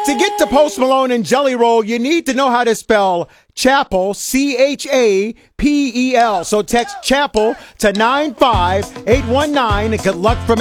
To get to Post Malone and Jelly Roll, you need to know how to spell Chapel, Chapel. So text Chapel to 95819. Good luck from